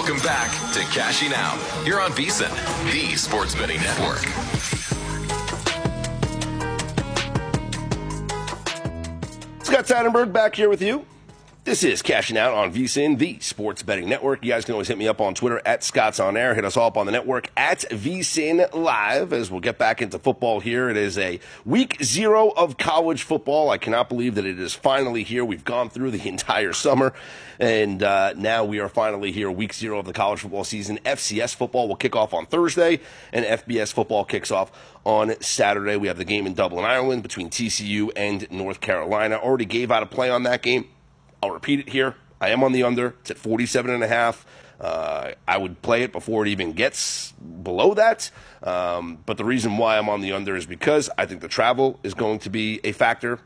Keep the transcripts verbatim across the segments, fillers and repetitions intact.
Welcome back to Cashing Out here on VSiN, the Sports Betting Network. Scott Seidenberg back here with you. This is Cashing Out on VSiN, the Sports Betting Network. You guys can always hit me up on Twitter at Scott's On Air. Hit us all up on the network at VSiN Live as we'll get back into football here. It is a week zero of college football. I cannot believe that it is finally here. We've gone through the entire summer, and uh, now we are finally here, week zero of the college football season. F C S football will kick off on Thursday, and F B S football kicks off on Saturday. We have the game in Dublin, Ireland between T C U and North Carolina. Already gave out a play on that game. I'll repeat it here. I am on the under. It's at forty-seven and a half. Uh, I would play it before it even gets below that. Um, but the reason why I'm on the under is because I think the travel is going to be a factor.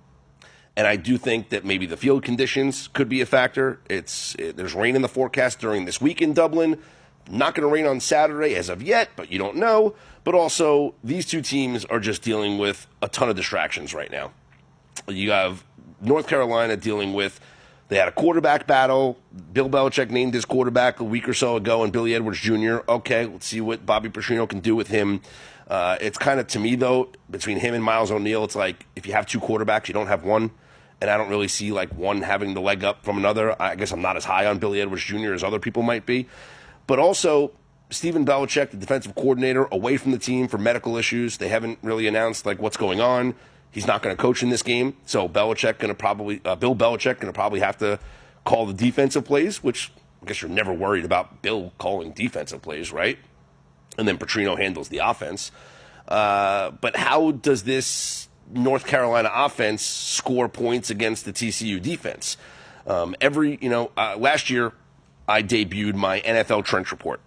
And I do think that maybe the field conditions could be a factor. It's it, there's rain in the forecast during this week in Dublin. Not going to rain on Saturday as of yet, but you don't know. But also, these two teams are just dealing with a ton of distractions right now. You have North Carolina dealing with, they had a quarterback battle. Bill Belichick named his quarterback a week or so ago, and Billy Edwards Junior Okay, let's see what Bobby Petrino can do with him. Uh, it's kind of, to me, though, between him and Miles O'Neill, it's like if you have two quarterbacks, you don't have one. And I don't really see like one having the leg up from another. I guess I'm not as high on Billy Edwards Junior as other people might be. But also, Stephen Belichick, the defensive coordinator, away from the team for medical issues. They haven't really announced like what's going on. He's not going to coach in this game, so Belichick going to probably uh, Bill Belichick going to probably have to call the defensive plays, which I guess you're never worried about Bill calling defensive plays, right? And then Petrino handles the offense. Uh, but how does this North Carolina offense score points against the T C U defense? Um, every you know, uh, last year I debuted my N F L Trench Report,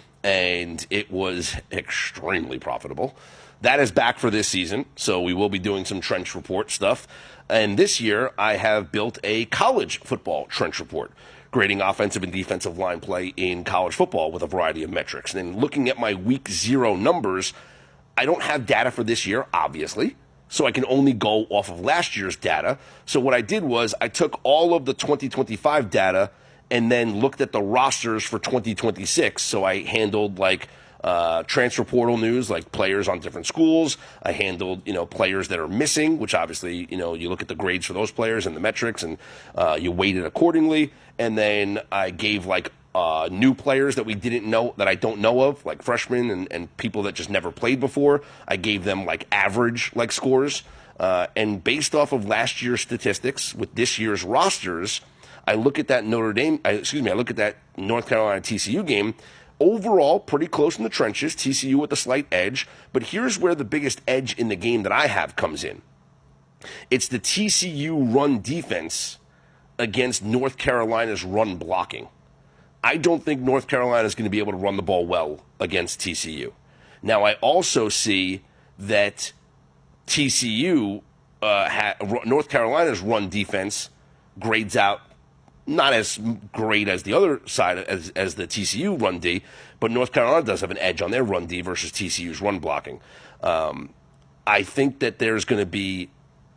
and it was extremely profitable. That is back for this season, so we will be doing some trench report stuff. And this year, I have built a college football trench report, grading offensive and defensive line play in college football with a variety of metrics. And then looking at my week zero numbers, I don't have data for this year, obviously, so I can only go off of last year's data. So what I did was I took all of the twenty twenty-five data and then looked at the rosters for twenty twenty-six. So I handled like Uh, transfer portal news, like players on different schools. I handled, you know, players that are missing, which obviously, you know, you look at the grades for those players and the metrics, and uh, you weight it accordingly. And then I gave like uh, new players that we didn't know, that I don't know of, like freshmen and, and people that just never played before. I gave them like average like scores, uh, and based off of last year's statistics with this year's rosters, I look at that Notre Dame, I, excuse me, I look at that North Carolina T C U game. Overall, pretty close in the trenches, T C U with a slight edge. But here's where the biggest edge in the game that I have comes in. It's the T C U run defense against North Carolina's run blocking. I don't think North Carolina is going to be able to run the ball well against T C U. Now, I also see that T C U, uh, ha- North Carolina's run defense grades out not as great as the other side, as, as the T C U run D, but North Carolina does have an edge on their run D versus T C U's run blocking. Um, I think that there's going to be,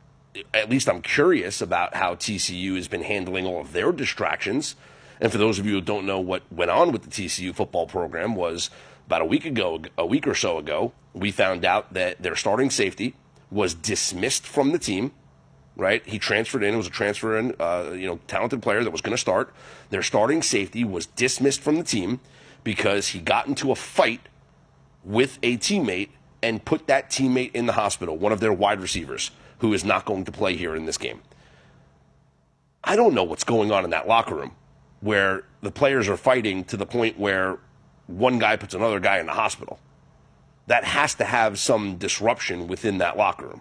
at least I'm curious about how T C U has been handling all of their distractions. And for those of you who don't know what went on with the T C U football program, was about a week ago, a week or so ago, we found out that their starting safety was dismissed from the team. Right, he transferred in. It was a transfer in, uh, you know, talented player that was going to start. Their starting safety was dismissed from the team because he got into a fight with a teammate and put that teammate in the hospital, one of their wide receivers, who is not going to play here in this game. I don't know what's going on in that locker room where the players are fighting to the point where one guy puts another guy in the hospital. That has to have some disruption within that locker room.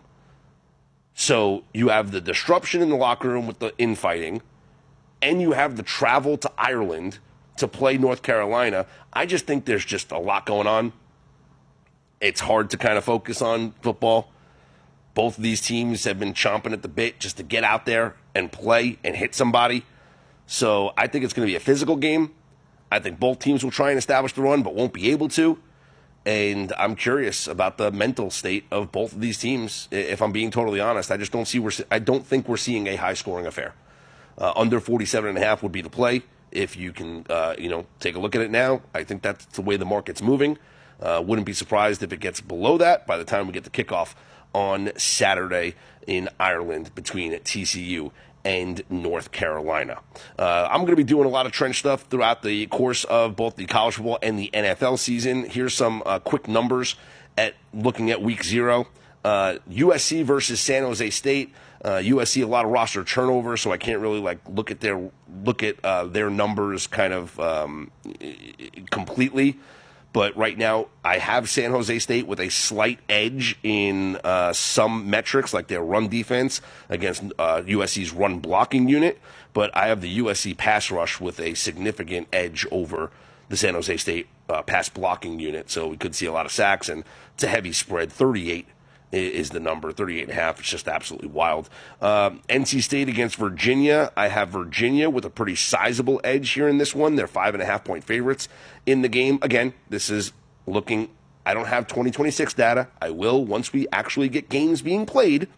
So you have the disruption in the locker room with the infighting, and you have the travel to Ireland to play North Carolina. I just think there's just a lot going on. It's hard to kind of focus on football. Both of these teams have been chomping at the bit just to get out there and play and hit somebody. So I think it's going to be a physical game. I think both teams will try and establish the run, but won't be able to. And I'm curious about the mental state of both of these teams. If I'm being totally honest, I just don't see we're I don't think we're seeing a high scoring affair. Uh, under forty-seven and a half would be the play. If you can, uh, you know, take a look at it now, I think that's the way the market's moving. Uh, wouldn't be surprised if it gets below that by the time we get the kickoff on Saturday in Ireland between T C U and North Carolina. Uh, I'm going to be doing a lot of trench stuff throughout the course of both the college football and the N F L season. Here's some uh, quick numbers at looking at week zero. Uh, U S C versus San Jose State. Uh, U S C a lot of roster turnover, so I can't really like look at their look at uh, their numbers kind of um, completely. But right now, I have San Jose State with a slight edge in uh, some metrics, like their run defense against uh, U S C's run blocking unit. But I have the U S C pass rush with a significant edge over the San Jose State uh, pass blocking unit. So we could see a lot of sacks, and it's a heavy spread. thirty-eight is the number, thirty-eight and a half. It's just absolutely wild. Um, N C State against Virginia. I have Virginia with a pretty sizable edge here in this one. They're five and a half point favorites in the game. Again, this is looking, I don't have twenty twenty-six data. I will once we actually get games being played,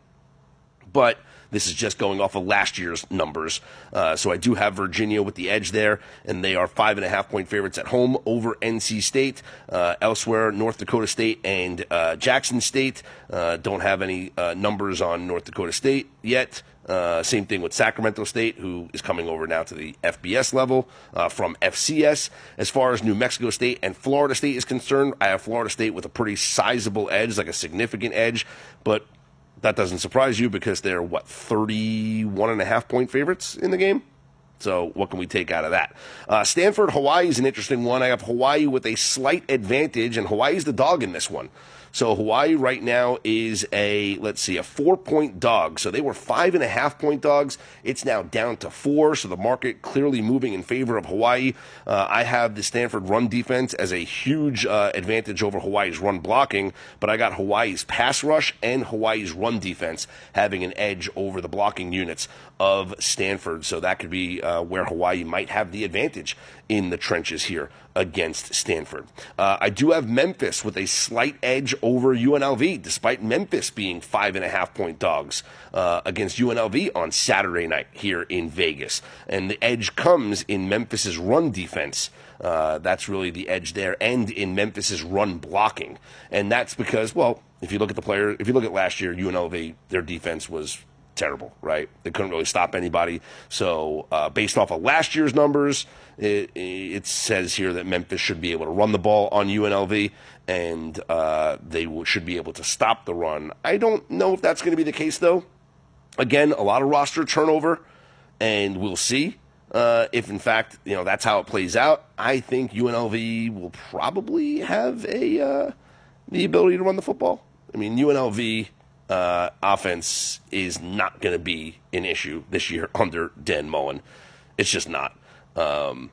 but this is just going off of last year's numbers. Uh, so I do have Virginia with the edge there, and they are five and a half point favorites at home over N C State. Uh, elsewhere, North Dakota State and uh, Jackson State. Uh, don't have any uh, numbers on North Dakota State yet. Uh, same thing with Sacramento State, who is coming over now to the F B S level uh, from F C S. As far as New Mexico State and Florida State is concerned, I have Florida State with a pretty sizable edge, like a significant edge, but that doesn't surprise you because they're, what, thirty-one and a half point favorites in the game? So what can we take out of that? Uh, Stanford, Hawaii is an interesting one. I have Hawaii with a slight advantage, and Hawaii's the dog in this one. So Hawaii right now is a, let's see, a four-point dog. So they were five and a half point dogs. It's now down to four, so the market clearly moving in favor of Hawaii. Uh, I have the Stanford run defense as a huge uh, advantage over Hawaii's run blocking, but I got Hawaii's pass rush and Hawaii's run defense having an edge over the blocking units of Stanford. So that could be uh, where Hawaii might have the advantage in the trenches here against Stanford. Uh, I do have Memphis with a slight edge over U N L V, despite Memphis being five and a half point dogs uh, against U N L V on Saturday night here in Vegas. And the edge comes in Memphis's run defense. Uh, that's really the edge there, and in Memphis's run blocking. And that's because, well, if you look at the player, if you look at last year, U N L V, their defense was terrible, right? They couldn't really stop anybody. So uh, based off of last year's numbers, it, it says here that Memphis should be able to run the ball on U N L V, and uh, they w- should be able to stop the run. I don't know if that's going to be the case, though. Again, a lot of roster turnover, and we'll see uh, if, in fact, you know, that's how it plays out. I think U N L V will probably have a uh, the ability to run the football. I mean, U N L V Uh, offense is not going to be an issue this year under Dan Mullen. It's just not. Um,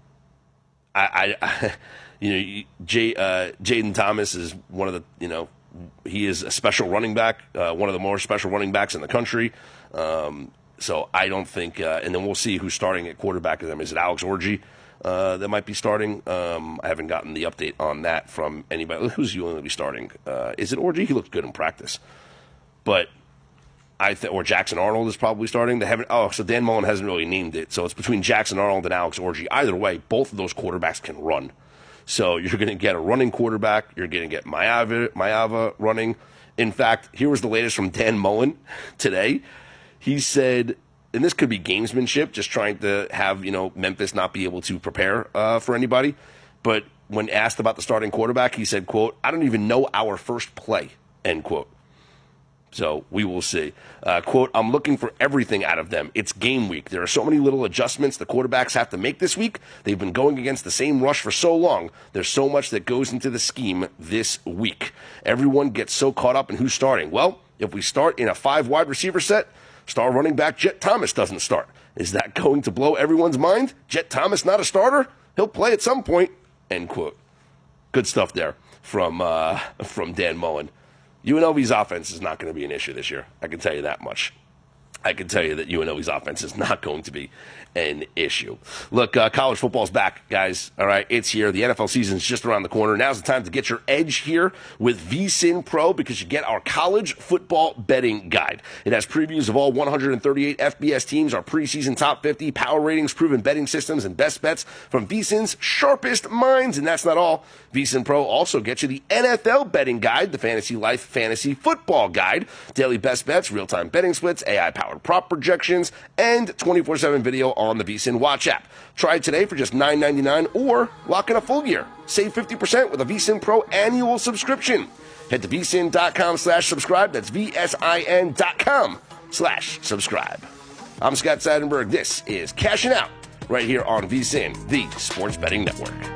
I, I, you know, Jay, uh, Jaden Thomas is one of the, you know, he is a special running back, uh, one of the more special running backs in the country. Um, so I don't think, uh, and then we'll see who's starting at quarterback of them. Is it Alex Orji uh, that might be starting? Um, I haven't gotten the update on that from anybody. Who's going to be starting? Uh, is it Orji? He looked good in practice. But I th- or Jackson Arnold is probably starting. They haven't. Oh, so Dan Mullen hasn't really named it. So it's between Jackson Arnold and Alex Orji. Either way, both of those quarterbacks can run. So you're going to get a running quarterback. You're going to get Mayava, Mayava running. In fact, here was the latest from Dan Mullen today. He said, and this could be gamesmanship, just trying to have, you know, Memphis not be able to prepare uh, for anybody. But when asked about the starting quarterback, he said, quote, "I don't even know our first play," end quote. So we will see. Uh, quote, "I'm looking for everything out of them. It's game week. There are so many little adjustments the quarterbacks have to make this week. They've been going against the same rush for so long. There's so much that goes into the scheme this week. Everyone gets so caught up in who's starting. Well, if we start in a five wide receiver set, star running back Jet Thomas doesn't start. Is that going to blow everyone's mind? Jet Thomas not a starter? He'll play at some point," end quote. Good stuff there from uh, from Dan Mullen. U N L V's offense is not going to be an issue this year. I can tell you that much. I can tell you that U N L V's offense is not going to be an issue. Look, uh, college football's back, guys. All right, it's here. The N F L season's just around the corner. Now's the time to get your edge here with V S I N Pro because you get our college football betting guide. It has previews of all one hundred thirty-eight F B S teams, our preseason top fifty, power ratings, proven betting systems, and best bets from V S I N's sharpest minds. And that's not all. V S I N Pro also gets you the N F L betting guide, the Fantasy Life Fantasy Football Guide, daily best bets, real-time betting splits, A I-powered prop projections, and twenty-four seven video on the V S I N Watch app. Try it today for just nine ninety-nine or lock in a full year. Save fifty percent with a V S I N Pro annual subscription. Head to vsin.com slash subscribe. That's V-S-I-N dot com slash subscribe. I'm Scott Seidenberg. This is Cashing Out right here on V S I N, the Sports Betting Network.